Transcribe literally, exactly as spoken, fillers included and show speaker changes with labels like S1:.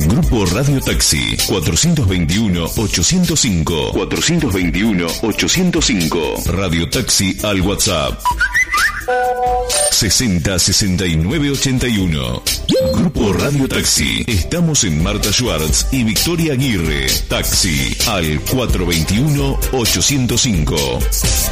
S1: Grupo Radio Taxi, cuatrocientos veintiuno, ochocientos cinco. cuatrocientos veintiuno, ochocientos cinco. Radio Taxi al WhatsApp. sesenta, sesenta y nueve, ochenta y uno. Grupo Radio Taxi. Estamos en Marta Schwartz y Victoria Aguirre. Taxi al cuatrocientos veintiuno, ochocientos cinco.